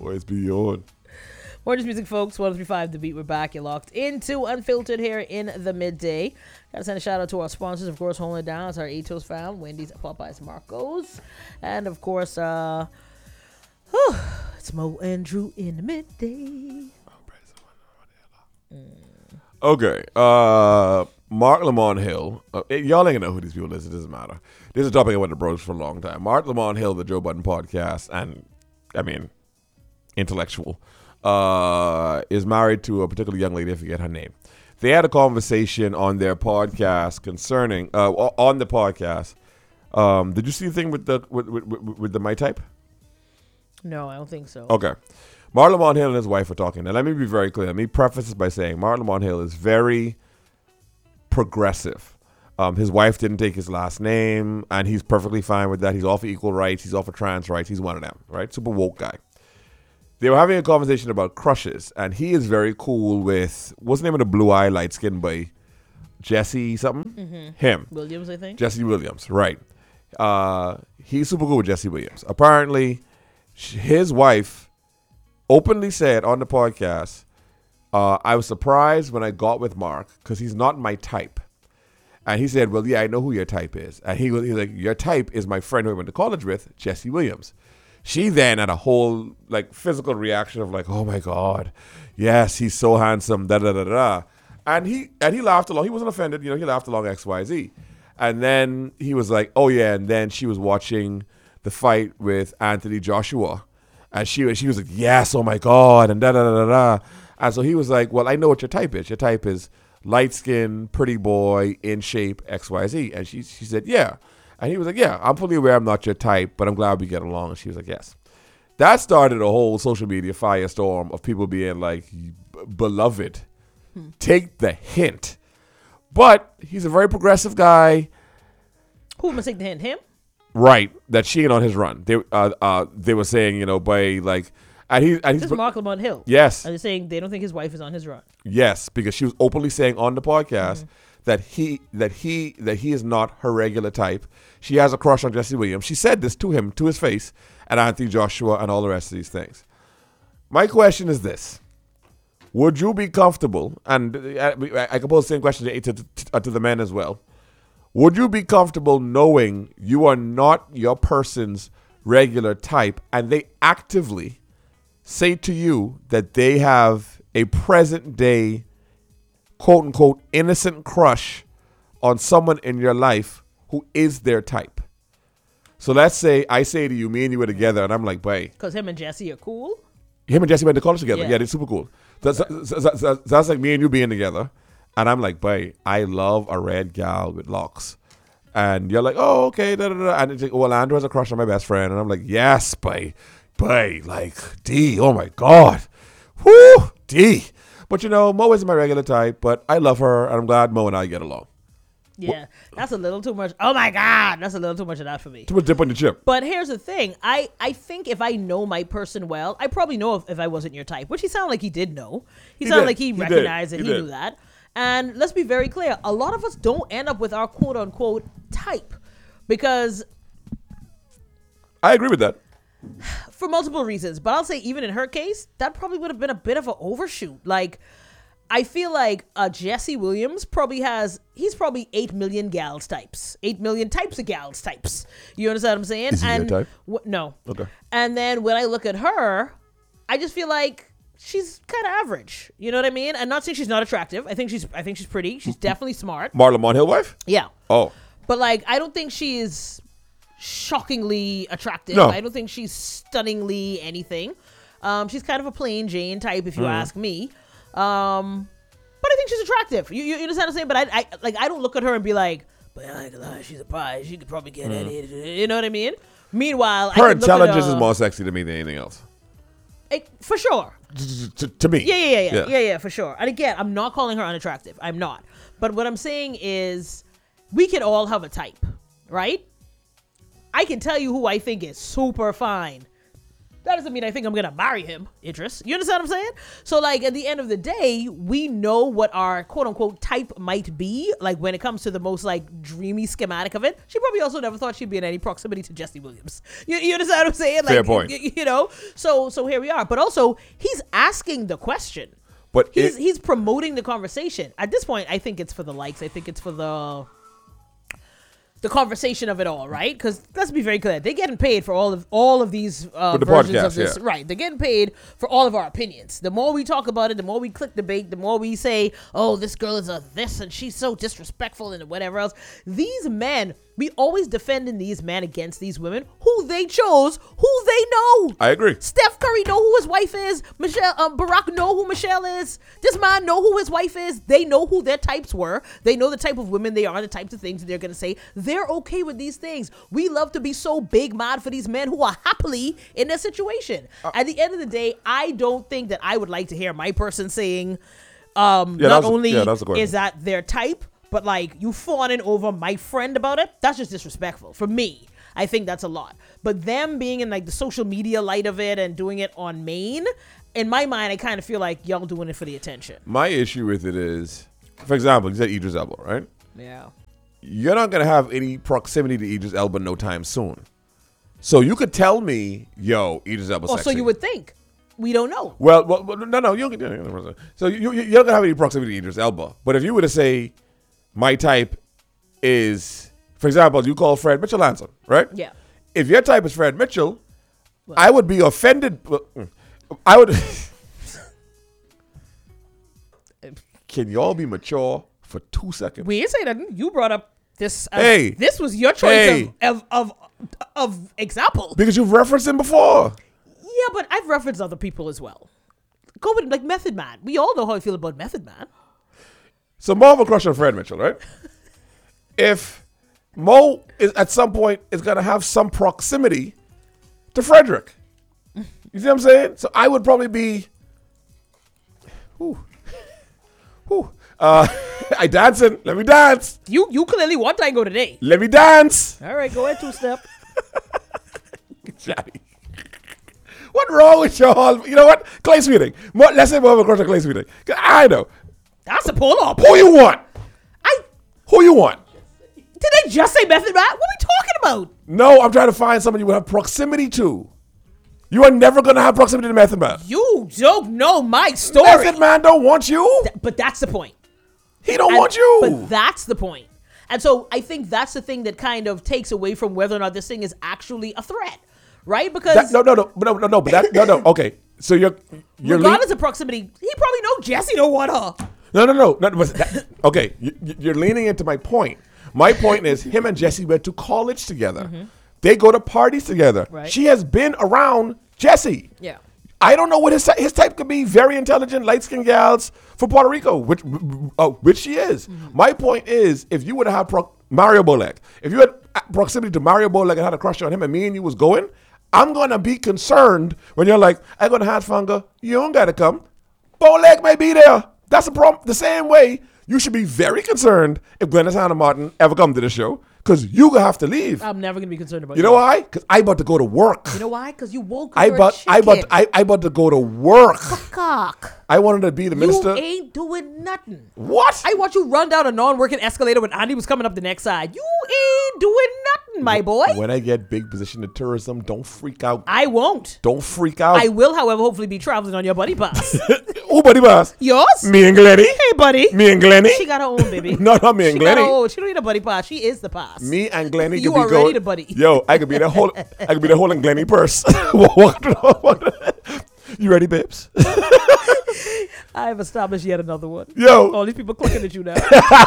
Boys beyond. More Just Music, folks. 135 The Beat. We're back. You're locked into Unfiltered here in the midday. Gotta send a shout out to our sponsors, of course, holding it down. It's our Atos fam, Wendy's, Popeyes, Marcos. And of course, it's Mo and Drew in the midday. Okay. Mark Lamont Hill. Y'all ain't gonna know who these people is. It doesn't matter. This is a topic I want to broach for a long time. Mark Lamont Hill, the Joe Budden podcast, and I mean, intellectual, is married to a particular young lady. I forget her name. They had a conversation on their podcast concerning on the podcast. Did you see the thing with the My Type? No, I don't think so. Okay. Mark Lamont Hill and his wife are talking. Now, let me be very clear. Let me preface this by saying Mark Lamont Hill is very progressive. His wife didn't take his last name, and he's perfectly fine with that. He's all for equal rights. He's all for trans rights. He's one of them, right? Super woke guy. They were having a conversation about crushes, and he is very cool with, what's the name of the blue-eye, light-skinned boy? Jesse something? Mm-hmm. Him. Williams, I think. Jesse Williams, right. He's super cool with Jesse Williams. Apparently, his wife openly said on the podcast, I was surprised when I got with Mark because he's not my type. And he said, well, yeah, I know who your type is. And he's like, your type is my friend who I went to college with, Jesse Williams. She then had a whole like physical reaction of like, oh my God, yes, he's so handsome, da da da da. And he laughed along. He wasn't offended, he laughed along XYZ. And then he was like, oh yeah, and then she was watching the fight with Anthony Joshua. And she was like, yes, oh my God, and da da da da da. And so he was like, well, I know what your type is. Your type is light skin, pretty boy, in shape, XYZ. And she said, yeah. And he was like, yeah, I'm fully aware I'm not your type, but I'm glad we get along. And she was like, yes. That started a whole social media firestorm of people being like, beloved, take the hint. But he's a very progressive guy. Who must take the hint? Him? Right, that she ain't on his run. They were saying, by like, and he's this is Mark Lamont Hill. Yes. And they're saying they don't think his wife is on his run. Yes, because she was openly saying on the podcast that he is not her regular type. She has a crush on Jesse Williams. She said this to him, to his face, and Anthony Joshua and all the rest of these things. My question is this. Would you be comfortable, and I can pose the same question to the men as well, would you be comfortable knowing you are not your person's regular type and they actively say to you that they have a present day, quote unquote, innocent crush on someone in your life who is their type? So let's say I say to you, me and you were together, and I'm like, boy. Because him and Jesse are cool? Him and Jesse went to college together. Yeah, yeah they're super cool. That's like me and you being together. And I'm like, boy, I love a red gal with locks. And you're like, oh, okay. Da, da, da. And it's like, well, Andrew has a crush on my best friend. And I'm like, yes, boy, like, D, oh my God. Whoo, D. But Mo isn't my regular type, but I love her, and I'm glad Mo and I get along. Yeah, that's a little too much. Oh my God, that's a little too much of that for me. Too much dip on your chip. But here's the thing. I think if I know my person well, I probably know if I wasn't your type, which he sounded like he did know. He sounded like he recognized it. He knew that. And let's be very clear. A lot of us don't end up with our quote unquote type because I agree with that. For multiple reasons. But I'll say even in her case, that probably would have been a bit of an overshoot. Like, I feel like Jesse Williams he's probably 8 million gals types. 8 million types of gals types. You understand what I'm saying? Is he your type? No. Okay. And then when I look at her, I just feel like she's kind of average. You know what I mean? I'm not saying she's not attractive. I think she's pretty. She's definitely smart. Mark Lamont Hill wife? Yeah. Oh. But like, I don't think she's shockingly attractive. No. I don't think she's stunningly anything. She's kind of a plain Jane type, if you ask me. But I think she's attractive. You understand what I'm saying? But I don't look at her and be like, but I ain't gonna lie, she's a prize. She could probably get it. You know what I mean? Meanwhile, her intelligence is more sexy to me than anything else. For sure. To me. Yeah, for sure. And again, I'm not calling her unattractive. I'm not. But what I'm saying is, we can all have a type, right? I can tell you who I think is super fine. That doesn't mean I think I'm gonna marry him, Idris. You understand what I'm saying? So like at the end of the day, we know what our quote unquote type might be. Like when it comes to the most like dreamy schematic of it, she probably also never thought she'd be in any proximity to Jesse Williams. You understand what I'm saying? Like, Fair point. You know. So here we are. But also he's asking the question. But He's promoting the conversation. At this point, I think it's for the likes. I think it's for the conversation of it all, right? Because let's be very clear, they're getting paid for all of these the versions podcast, of this, yeah. right? They're getting paid for all of our opinions. The more we talk about it, the more we click debate, the more we say, "Oh, this girl is a this and she's so disrespectful" and whatever else. These men, we always defending these men against these women who they chose, who they know. I agree. Steph Curry know who his wife is. Barack know who Michelle is. This man know who his wife is. They know who their types were. They know the type of women they are, the types of things they're going to say. They're okay with these things. We love to be so big mad for these men who are happily in their situation. At the end of the day, I don't think that I would like to hear my person saying, not only is that their type, but like you fawning over my friend about it. That's just disrespectful for me. I think that's a lot. But them being in like the social media light of it and doing it on main, in my mind, I kind of feel like y'all doing it for the attention. My issue with it is, for example, you said Idris Elba, right? Yeah. You're not going to have any proximity to Idris Elba no time soon. So you could tell me, yo, Idris Elba sexy. So you would think. We don't know. Well, no. So you're not going to have any proximity to Idris Elba. But if you were to say, my type is, for example, you call Fred Mitchell handsome, right? Yeah. If your type is Fred Mitchell, I would be offended. I would. Can y'all be mature for 2 seconds? We ain't say that. You brought up this. Hey. This was your choice of example. Because you've referenced him before. Yeah, but I've referenced other people as well. Go with like Method Man. We all know how I feel about Method Man. So Mo have a crush on Fred Mitchell, right? If Mo is at some point is gonna have some proximity to Frederick. You see what I'm saying? So I would probably be I dancing. Let me dance. You clearly want tango today. Let me dance. All right, go ahead, two-step. Johnny. What wrong with y'all? You know what? Clay Sweeting. Let's say Mo have a crush on Clay Sweeting. I know. That's a pull-up. Who you want? Who you want? Did they just say Method Man? What are we talking about? No, I'm trying to find somebody you would have proximity to. You are never going to have proximity to Method Man. You don't know my story. Method Man don't want you. But that's the point. He don't want you. But that's the point. And so I think that's the thing that kind of takes away from whether or not this thing is actually a threat. Right? Because no. Okay. So you're regardless of proximity, he probably know Jesse don't want her. No. Okay, you're leaning into my point. My point is him and Jesse went to college together. Mm-hmm. They go to parties together. Right. She has been around Jesse. Yeah. I don't know what his type could be. Very intelligent, light-skinned gals from Puerto Rico, which she is. Mm-hmm. My point is, if you would have had Mario Bolek, if you had proximity to Mario Bolek and had a crush on him and me and you was going, I'm going to be concerned when you're like, I'm going to have Fanga. You don't got to come. Bolek may be there. That's the problem. The same way, you should be very concerned if Glennis Hannah Martin ever come to the show, because you gonna have to leave. I'm never gonna be concerned about you. You know why? Because I about to go to work. You know why? Because you woke up. I about to go to work. Cock. I wanted to be the minister. You ain't doing nothing. What? I watch you run down a non-working escalator when Andy was coming up the next side. You ain't doing nothing, my boy. When I get big position in tourism, don't freak out. I won't. Don't freak out. I will, however, hopefully be traveling on your buddy pass. Who buddy pass? Yours? Me and Glenny. Hey, buddy. Me and Glenny. She got her own, baby. No, not me and Glenny. She don't need a buddy pass. She is the pass. Me and Glenny. You could be already going, the buddy. Yo, I could be the whole in Glenny purse. You ready, babes? I have established yet another one. Yo. All these people clicking at you now.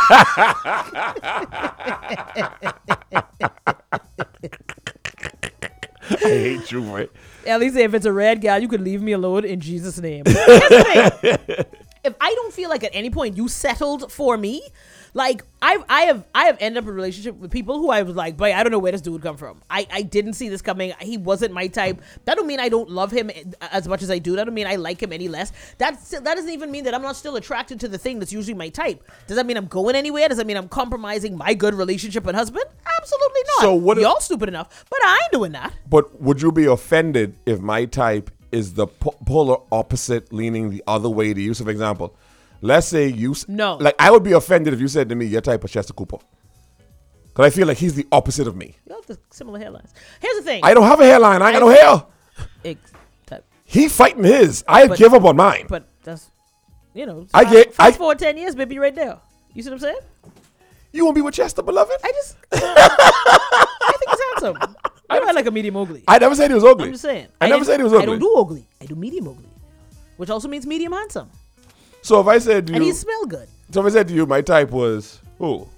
I hate you, man. At least if it's a red guy, you could leave me alone in Jesus' name. Here's the thing. if I don't feel like at any point you settled for me, like I have ended up in a relationship with people who I was like, boy, I don't know where this dude come from. I didn't see this coming. He wasn't my type. That don't mean I don't love him as much as I do. That don't mean I like him any less. That doesn't even mean that I'm not still attracted to the thing that's usually my type. Does that mean I'm going anywhere? Does that mean I'm compromising my good relationship and husband? Absolutely not. So what y'all stupid enough, but I ain't doing that. But would you be offended if my type is the polar opposite, leaning the other way to you? So, for example, let's say No. Like, I would be offended if you said to me, your type of Chester Cooper. Because I feel like he's the opposite of me. You have the similar hairlines. Here's the thing. I don't have a hairline. I got no hair. He fighting his. I give up on mine. But that's, I forward 10 years, baby, right there. You see what I'm saying? You won't be with Chester, beloved? I think he's handsome. I like a medium ugly. I never said he was ugly. I'm just saying. I never said he was ugly. I don't do ugly. I do medium ugly, which also means medium handsome. So if I said to you, and he smell good. So if I said to you, my type was who?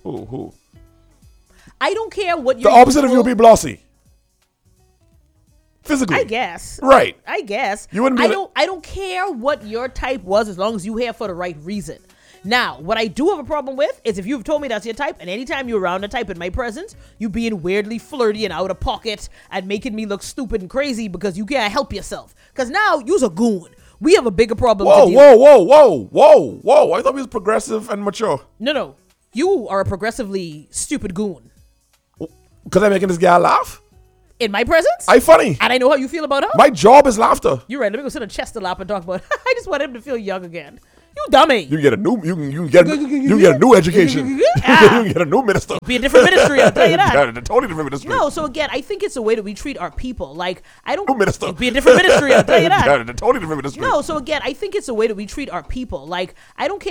I don't care what the opposite of you would be Blossy. Physically, I guess. Right. I guess. You wouldn't be. I don't care what your type was as long as you here for the right reason. Now, what I do have a problem with is if you've told me that's your type, and anytime you're around a type in my presence, you being weirdly flirty and out of pocket and making me look stupid and crazy because you can't help yourself. Because now you's a goon. We have a bigger problem. Whoa! I thought he was progressive and mature. No. You are a progressively stupid goon. Because I'm making this guy laugh? In my presence? I funny. And I know how you feel about her? My job is laughter. You're right. Let me go sit on Chester lap and talk about I just want him to feel young again. You dummy. You can get a new education. You can get a new minister. Be a different ministry, I'll tell you that. A totally different ministry. No, so again, I think it's the way that we treat our people. Like, I don't... New minister. Be a different ministry, I'll tell you that. A totally different ministry. No, so again, I think it's the way that we treat our people. Like, I don't care